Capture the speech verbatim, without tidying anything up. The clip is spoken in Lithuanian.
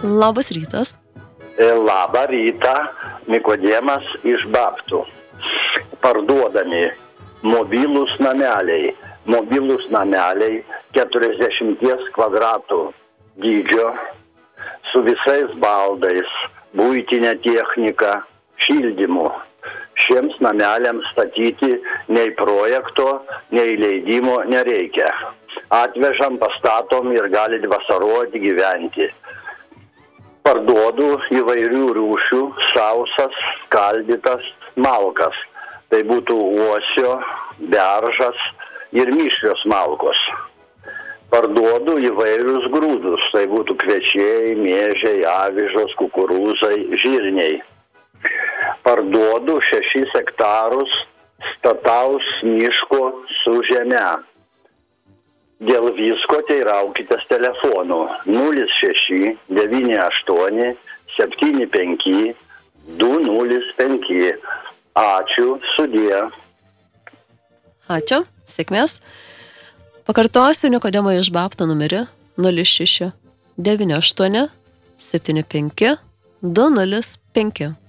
Labas rytas. Labą rytą, Nikodėmas iš Babtų. Parduodami mobilūs nameliai. Mobilūs nameliai keturiasdešimt kvadratų dydžio, su visais baldais, buitinė technika, šildymu. Šiems nameliams statyti nei projekto, nei leidimo nereikia. Atvežam, pastatom ir galit vasaroti gyventi. Parduodu įvairių rūšių sausas, skaldytas malkas. Tai būtų uosio, beržas ir mišrios malkos. Parduodu įvairius grūdus. Tai būtų kviečiai, miežiai, avižos, kukurūzai, žirniai. Parduodu šešis hektarus stataus miško su žeme. Dėl visko teiraukitės telefonu nulis šeši devyni aštuoni septyni penki du nulis penki. Ačiū, sudie. Ačiū, sėkmės. Pakartosiu Nikodemo iš Babtų numerį nulis šeši devyni aštuoni septyni penki du nulis penki.